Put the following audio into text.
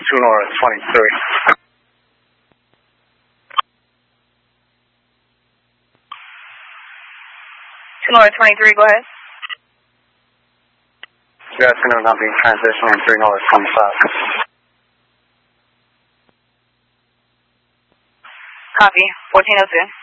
North 23. 2 North 23, go ahead. Good afternoon, I'm being transition on 3 North 25. Copy, 1402.